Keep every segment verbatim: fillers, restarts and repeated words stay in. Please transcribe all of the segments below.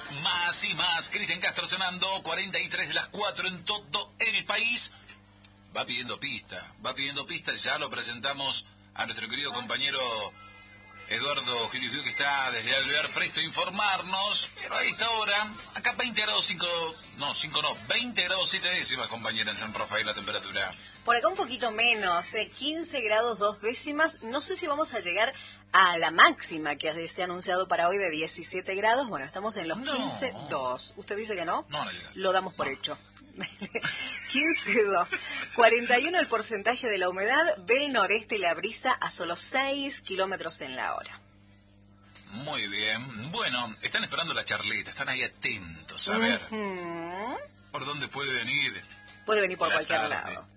Más y más, Cristian Castro sonando, cuarenta y tres de las cuatro en todo el país. Va pidiendo pista, va pidiendo pista, ya lo presentamos a nuestro querido compañero Eduardo Gilio, que está desde Alvear presto a informarnos, pero a esta hora, acá veinte grados cinco, no, cinco no, veinte grados siete décimas, compañera, en San Rafael la temperatura. Por acá un poquito menos, eh, quince grados dos décimas, no sé si vamos a llegar a la máxima que se ha anunciado para hoy de diecisiete grados, bueno, estamos en los No. quince dos. ¿Usted dice que no? No, no llega. Lo damos por No. hecho. quince dos. cuarenta y uno el porcentaje de la humedad, del noreste la brisa a solo seis kilómetros en la hora. Muy bien, bueno, están esperando la charleta, están ahí atentos a ver Ujú. por dónde puede venir. Puede venir por La cualquier tarde. lado.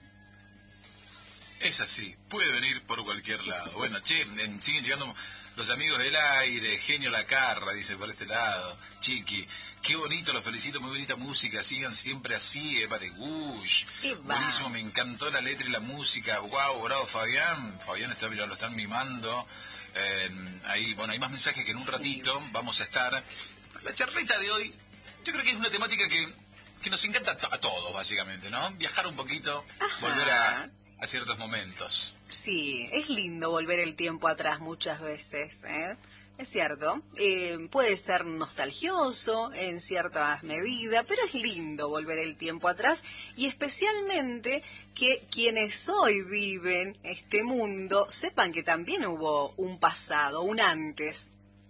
Es así, puede venir por cualquier lado. Bueno, che, en- siguen llegando los amigos del aire, Genio Lacarra, dice por este lado, Chiqui, qué bonito, los felicito, muy bonita música, sigan siempre así, Eva de Gush, Eva. buenísimo, me encantó la letra y la música, wow, bravo Fabián, Fabián está, mira, lo están mimando, eh, ahí, bueno, hay más mensajes que en un ratito vamos a estar. La charleta de hoy, yo creo que es una temática que, que nos encanta a, to- a todos, básicamente, ¿no? Viajar un poquito, Ajá. volver a... a ciertos momentos. Sí, es lindo volver el tiempo atrás muchas veces, ¿eh? Es cierto, eh, puede ser nostalgioso en cierta medida, pero es lindo volver el tiempo atrás y especialmente que quienes hoy viven este mundo sepan que también hubo un pasado, un antes.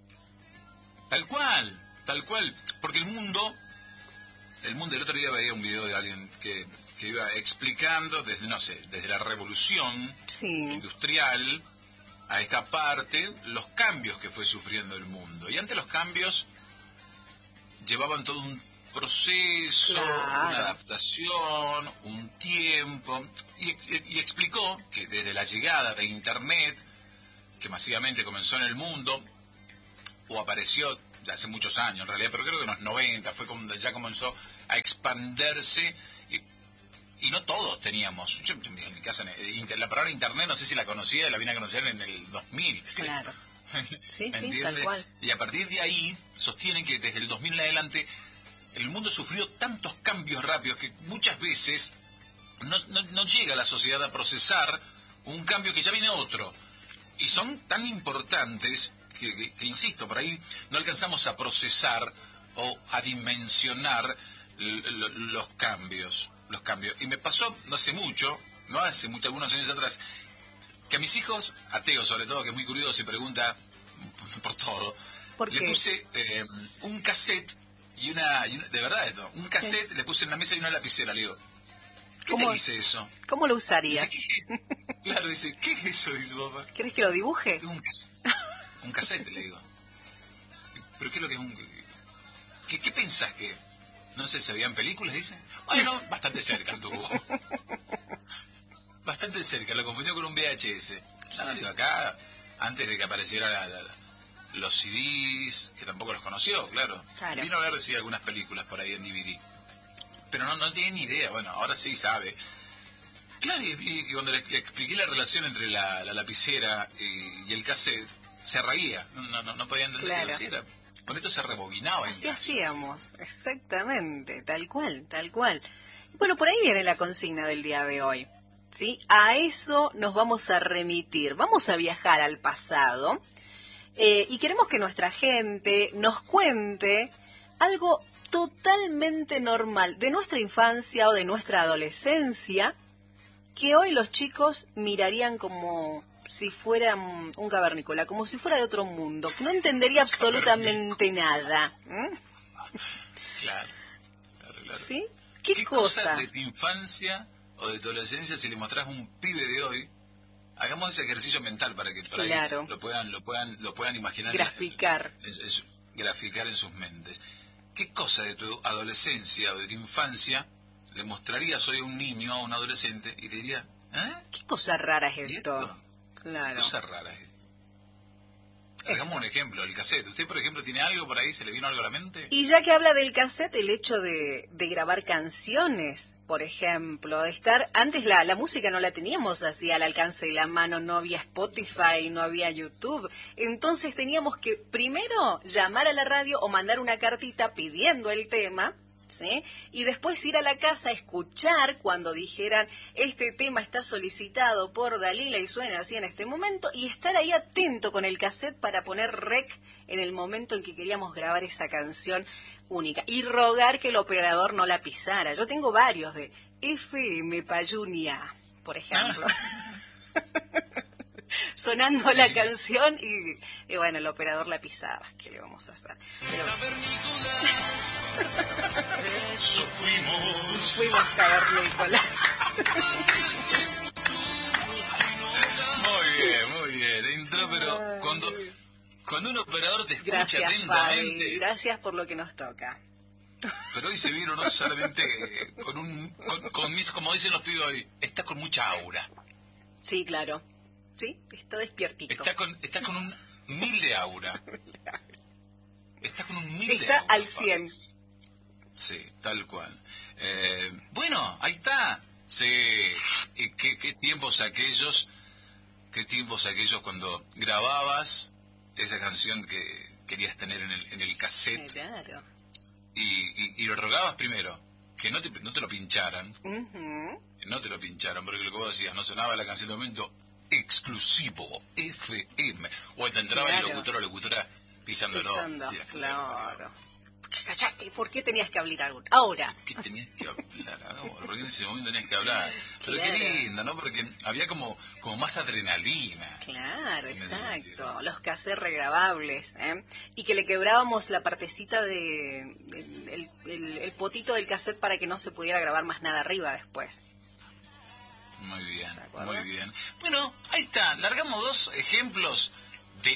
Tal cual, tal cual, porque el mundo, el mundo, el otro día veía un video de alguien que, que iba explicando desde, no sé, desde la revolución Sí, industrial a esta parte, los cambios que fue sufriendo el mundo. Y ante los cambios llevaban todo un proceso, Claro. una adaptación, un tiempo, y, y- y explicó que desde la llegada de Internet, que masivamente comenzó en el mundo, o apareció ya hace muchos años en realidad, pero creo que en los noventa fue cuando ya comenzó a expandirse, y, y no todos teníamos, yo, yo en mi casa, eh, inter- la palabra internet no sé si la conocía, la vine a conocer en el dos mil. claro. Sí, sí, ¿Entiende? tal cual. Y a partir de ahí sostienen que desde el dos mil en adelante el mundo sufrió tantos cambios rápidos que muchas veces no, no- no llega la sociedad a procesar un cambio que ya viene otro. Y son tan importantes que, que- que, insisto, por ahí no alcanzamos a procesar o a dimensionar l- l- los cambios. Los cambios. Y me pasó no hace mucho, no hace mucho, algunos años atrás, que a mis hijos, ateos sobre todo, que es muy curioso y pregunta por todo, ¿Por le qué? puse eh, un cassette y una, y una- de verdad esto, un cassette, le puse en la mesa y una lapicera, le digo, ¿qué ¿Cómo? te dice eso? ¿Cómo lo Dice, usarías? ¿qué? Claro, dice, ¿qué es eso? Dice papá. ¿Querés que lo dibuje? Es un cassette. Un cassette, le digo. ¿Pero qué es lo que es un...? ¿Qué, qué pensás que...? No sé, ¿se veían películas, dice? Bueno, bastante cerca tuvo. Bastante cerca, lo confundió con un V H S. No, digo, acá, antes de que apareciera la- la- la- los C Ds, que tampoco los conoció, claro. Claro. Vino a ver si algunas películas por ahí en D V D. Pero no, no tiene ni idea, bueno, ahora sí sabe. Claro, y, y cuando le, le expliqué la relación entre la, la lapicera y, y el cassette, se reía, no, no, no podía entender. Claro. Digo, sí, era- con esto se rebobinaba. en Así casa. hacíamos, exactamente, tal cual, tal cual. Bueno, por ahí viene la consigna del día de hoy, ¿sí? A eso nos vamos a remitir, vamos a viajar al pasado eh, y queremos que nuestra gente nos cuente algo totalmente normal de nuestra infancia o de nuestra adolescencia que hoy los chicos mirarían como si fuera un un cavernícola, como si fuera de otro mundo, que no entendería absolutamente nada. ¿eh? Claro, claro, claro. ¿Sí? ¿Qué, ¿Qué cosa? cosa de tu infancia o de tu adolescencia si le mostrás un pibe de hoy? Hagamos ese ejercicio mental para que por ahí Claro. lo puedan, lo puedan, lo puedan imaginar. Graficar. En- en su- graficar en sus mentes. ¿Qué cosa de tu adolescencia o de tu infancia le mostrarías hoy a un niño o a un adolescente y te diría, ¿eh? ¿Qué cosa rara es ¿Y esto? esto? Claro. Cosa rara. ¿eh? Hagamos Eso. un ejemplo, el cassette. ¿Usted, por ejemplo, tiene algo por ahí? ¿Se le vino algo a la mente? Y ya que habla del cassette, el hecho de, de grabar canciones, por ejemplo, de estar, antes la, la música no la teníamos así al alcance de la mano, no había Spotify, no había YouTube, entonces teníamos que primero llamar a la radio o mandar una cartita pidiendo el tema, ¿sí? Y después ir a la casa a escuchar cuando dijeran, este tema está solicitado por Dalila y suena así en este momento, y estar ahí atento con el cassette para poner rec en el momento en que queríamos grabar esa canción única. Y rogar que el operador no la pisara. Yo tengo varios de F M Payunia, por ejemplo. Sonando Sí. la canción y, y bueno, el operador la pisaba. ¿Qué le vamos a hacer? Pero Eso fuimos. fuimos cavernícolas. Muy bien, muy bien. Entró, pero cuando, cuando un operador te escucha Gracias, Fabi. atentamente... Gracias por lo que nos toca. Pero hoy se vieron no solamente con un... Con, con mis, como dicen los pibes hoy, está con mucha aura. Sí, claro. Sí, está despiertito. Está con, está con un mil de aura. Está con un mil de Está aura. al cien. Fabi. Sí, tal cual. Eh, bueno, ahí está. Sí, y qué, qué tiempos aquellos, qué tiempos aquellos cuando grababas esa canción que querías tener en el, en el cassette Claro. y, y, y lo rogabas primero, que no te, no te lo pincharan, Ujú. que no te lo pincharan, porque lo que vos decías, no sonaba la canción de momento exclusivo, F M, o te entraba Claro. el locutor o locutora pisándolo. Pisando, Y era, claro. Callate, ¿por qué tenías que hablar algo? Ahora. ¿Qué tenías que hablar ahora? Porque en ese momento tenías que hablar. Pero Claro. qué lindo, ¿no? Porque había como, como más adrenalina. Claro, En ese exacto. sentido. Los cassettes regrabables, ¿eh? Y que le quebrábamos la partecita de el, el, el- el potito del cassette para que no se pudiera grabar más nada arriba después. Muy bien, ¿De acuerdo? muy bien. Bueno, ahí está. Largamos dos ejemplos de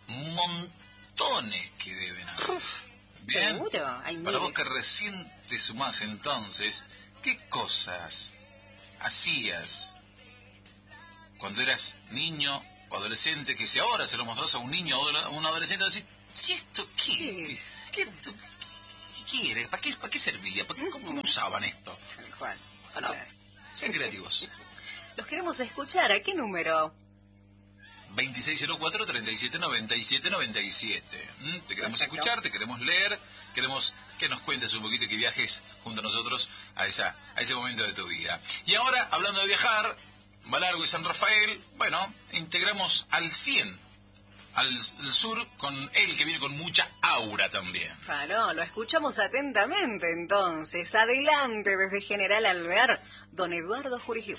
montones que deben haber. Bien. Seguro, hay Para vos miles. que recién te sumás entonces, ¿qué cosas hacías cuando eras niño o adolescente, que si ahora se lo mostrás a un niño o a un adolescente, decís, ¿y esto qué? ¿Qué es? ¿Qué, esto, qué quiere? ¿Para qué, para qué servía? ¿Para qué, cómo, cómo usaban esto? Tal cual. Bueno, Claro. sean creativos. Los queremos escuchar. ¿A qué número? veintiséis cero cuatro, treinta y siete noventa y siete noventa y siete. ¿Mm? Te queremos Perfecto. escuchar, te queremos leer, queremos que nos cuentes un poquito y que viajes junto a nosotros a esa a ese momento de tu vida. Y ahora, hablando de viajar, Malargo y San Rafael, bueno, integramos al cien, al, al sur, con él que viene con mucha aura también. Claro, lo escuchamos atentamente entonces. Adelante desde General Alvear, don Eduardo Jurigiu.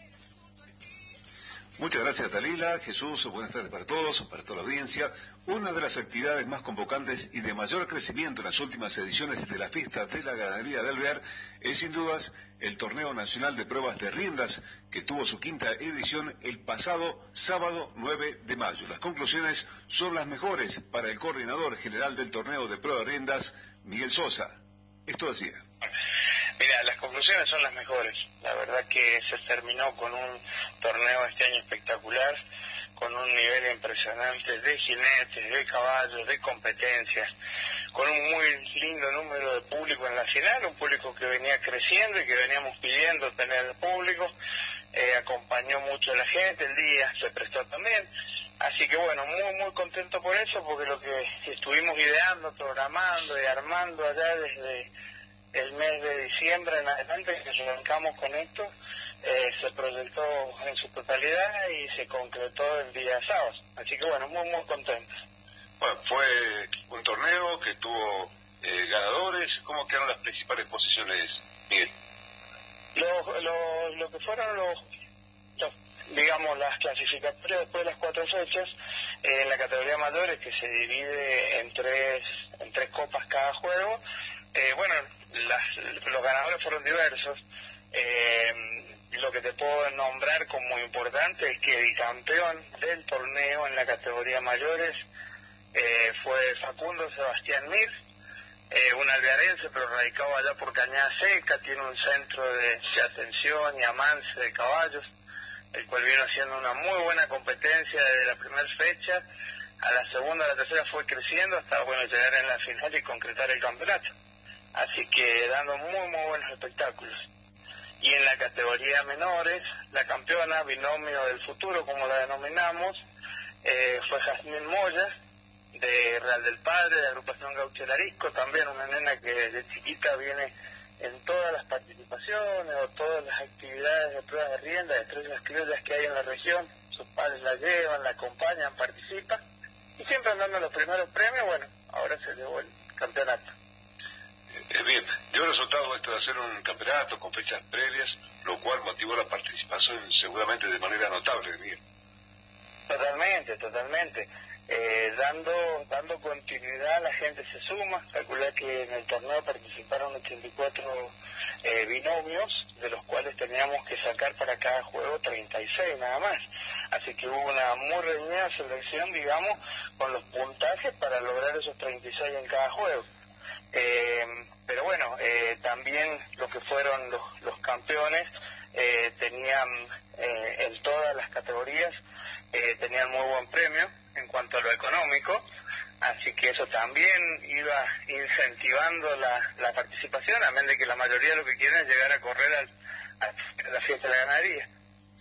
Muchas gracias, Dalila. Jesús, buenas tardes para todos, para toda la audiencia. Una de las actividades más convocantes y de mayor crecimiento en las últimas ediciones de la fiesta de la ganadería de Alvear es sin dudas el Torneo Nacional de Pruebas de Riendas, que tuvo su quinta edición el pasado sábado nueve de mayo. Las conclusiones son las mejores para el coordinador general del Torneo de Pruebas de Riendas, Miguel Sosa. Esto decía. Mira, las conclusiones son las mejores. La verdad que se terminó con un torneo este año espectacular, con un nivel impresionante de jinetes, de caballos, de competencias, con un muy lindo número de público en la final, un público que venía creciendo y que veníamos pidiendo tener público. Eh, acompañó mucho a la gente, el día se prestó también. Así que bueno, muy muy contento por eso, porque lo que estuvimos ideando, programando y armando allá desde el mes de diciembre en adelante, que arrancamos con esto, eh, se proyectó en su totalidad y se concretó el día sábado. Así que bueno, muy muy contentos. Bueno, fue un torneo que tuvo eh, ganadores. ¿Cómo quedaron las principales posiciones, Miguel? Lo, lo, lo que fueron los, los, digamos, las clasificatorias después de las cuatro fechas, eh, en la categoría mayores, que se divide en tres, en tres copas cada juego, eh, bueno, las, los ganadores fueron diversos. Eh, lo que te puedo nombrar como importante es que el campeón del torneo en la categoría mayores eh, fue Facundo Sebastián Mir, eh, un alvearense pero radicado allá por Cañada Seca, tiene un centro de, de atención y amance de caballos, el cual vino haciendo una muy buena competencia desde la primera fecha, a la segunda, a la tercera fue creciendo hasta, bueno, llegar en la final y concretar el campeonato. Así que dando muy, muy buenos espectáculos. Y en la categoría menores, la campeona, binomio del futuro, como la denominamos, eh, fue Jazmín Moya, de Real del Padre, de Agrupación Gaucho Arisco, también una nena que de chiquita viene en todas las participaciones o todas las actividades de pruebas de rienda, de estrellas criollas que hay en la región. Sus padres la llevan, la acompañan, participan, y siempre andando los primeros premios. Bueno, ahora se llevó el campeonato. Eh, bien, dio resultado esto de hacer un campeonato con fechas previas, lo cual motivó la participación seguramente de manera notable, Miguel. Totalmente, totalmente. Eh, dando dando continuidad, la gente se suma. Calculé que en el torneo participaron ochenta y cuatro eh, binomios, de los cuales teníamos que sacar para cada juego treinta y seis nada más. Así que hubo una muy reñida selección, digamos, con los puntajes para lograr esos treinta y seis en cada juego. Eh, pero bueno, eh, también lo que fueron los, los campeones eh, tenían eh, en todas las categorías eh, tenían muy buen premio en cuanto a lo económico, así que eso también iba incentivando la, la participación, a menos de que la mayoría lo que quieren es llegar a correr al, a la fiesta de la ganadería.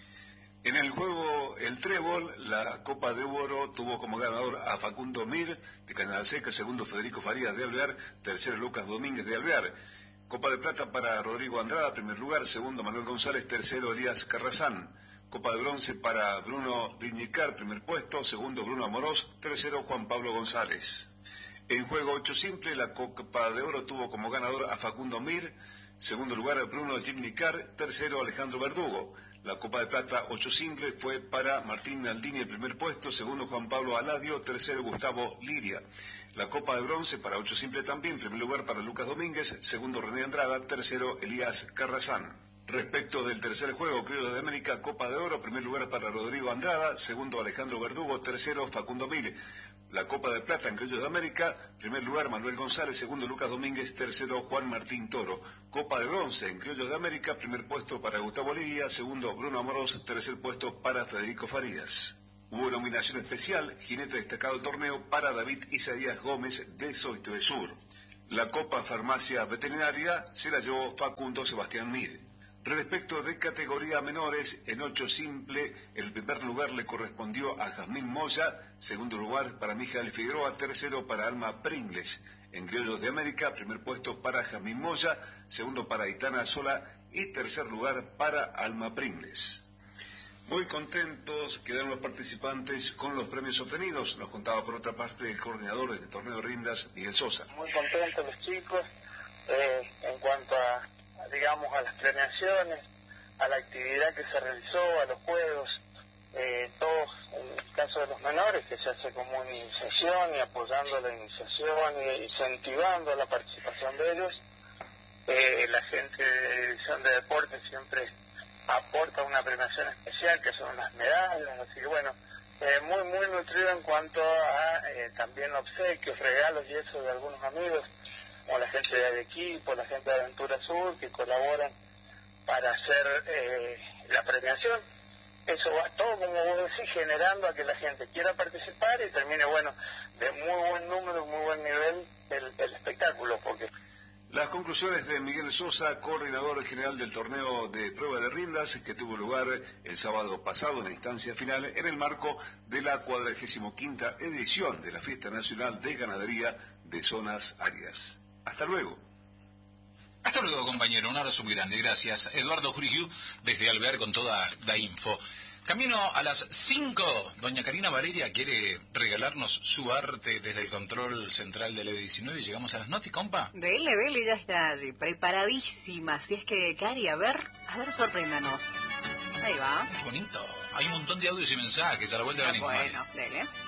En el juego El Trébol, la Copa de Oro tuvo como ganador a Facundo Mir, de Canal Seca, segundo Federico Farías de Alvear, tercero Lucas Domínguez de Alvear. Copa de Plata para Rodrigo Andrada, primer lugar, segundo Manuel González, tercero Elías Carrazán. Copa de Bronce para Bruno Riñicar, primer puesto, segundo Bruno Amorós, tercero Juan Pablo González. En juego ocho simple, la Copa de Oro tuvo como ganador a Facundo Mir, segundo lugar Bruno Gimnicar, tercero Alejandro Verdugo. La Copa de Plata ocho simple fue para Martín Naldini, el primer puesto, segundo Juan Pablo Aladio, tercero Gustavo Liria. La Copa de Bronce para ocho simple también, primer lugar para Lucas Domínguez, segundo René Andrada, tercero Elías Carrazán. Respecto del tercer juego, Criollos de América, Copa de Oro, primer lugar para Rodrigo Andrada, segundo Alejandro Verdugo, tercero Facundo Mir. La Copa de Plata en Criollos de América, primer lugar Manuel González, segundo Lucas Domínguez, tercero Juan Martín Toro. Copa de Bronce en Criollos de América, primer puesto para Gustavo Liria, segundo Bruno Amorós, tercer puesto para Federico Farías. Hubo nominación especial, jinete destacado del torneo, para David Isaías Gómez de Soito de Sur. La Copa Farmacia Veterinaria se la llevó Facundo Sebastián Mir. Respecto de categoría menores, en ocho simple, el primer lugar le correspondió a Jazmín Moya, segundo lugar para Mijael Figueroa, tercero para Alma Pringles. En Criollos de América, primer puesto para Jazmín Moya, segundo para Aitana Sola y tercer lugar para Alma Pringles. Muy contentos quedaron los participantes con los premios obtenidos, nos contaba por otra parte el coordinador del torneo de Rindas, Miguel Sosa. Muy contentos los chicos eh, en cuanto a digamos a las premiaciones, a la actividad que se realizó, a los juegos, eh, todos en el caso de los menores, que se hace como una iniciación y apoyando la iniciación y incentivando la participación de ellos. Eh, la gente de División de Deportes siempre aporta una premiación especial, que son las medallas, así que bueno, eh, muy muy nutrido en cuanto a eh, también obsequios, regalos y eso de algunos amigos, como la gente de equipo, la gente de Aventura Sur, que colaboran para hacer eh, la premiación. Eso va todo, como vos decís, generando a que la gente quiera participar y termine, bueno, de muy buen número, muy buen nivel el, el espectáculo. Porque las conclusiones de Miguel Sosa, coordinador general del torneo de prueba de riendas, que tuvo lugar el sábado pasado en la instancia final, en el marco de la cuadragésima quinta edición de la Fiesta Nacional de Ganadería de Zonas Áridas. Hasta luego. Hasta luego, compañero. Un abrazo muy grande. Gracias. Eduardo Jurigiu, desde Alvear, con toda la info. Camino a las cinco. Doña Karina Valeria quiere regalarnos su arte desde el control central del E V diecinueve. Llegamos a las notas, compa. Dele, dele, ya está allí, preparadísima. Así es que, Cari, a ver, a ver, sorpréndanos. Ahí va. Qué bonito. Hay un montón de audios y mensajes. A la vuelta venimos. Bueno, dele.